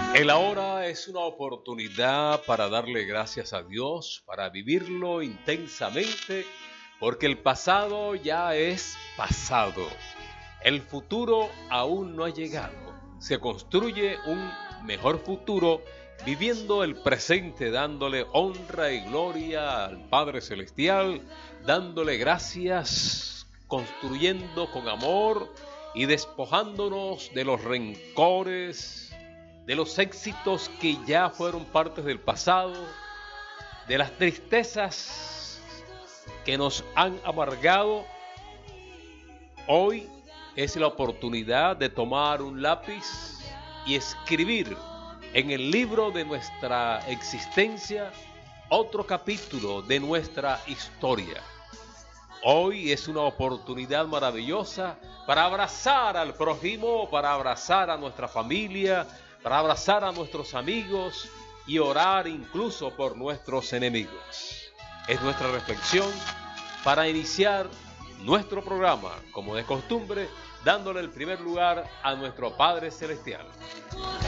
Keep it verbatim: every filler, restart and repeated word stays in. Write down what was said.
El ahora es una oportunidad para darle gracias a Dios, para vivirlo intensamente, porque el pasado ya es pasado. El futuro aún no ha llegado. Se construye un mejor futuro viviendo el presente, dándole honra y gloria al Padre Celestial, dándole gracias, construyendo con amor y despojándonos de los rencores, de los éxitos que ya fueron partes del pasado, de las tristezas que nos han amargado. Hoy es la oportunidad de tomar un lápiz y escribir en el libro de nuestra existencia otro capítulo de nuestra historia. Hoy es una oportunidad maravillosa para abrazar al prójimo, para abrazar a nuestra familia, para abrazar a nuestros amigos y orar incluso por nuestros enemigos. Es nuestra reflexión para iniciar nuestro programa, como de costumbre, dándole el primer lugar a nuestro Padre Celestial.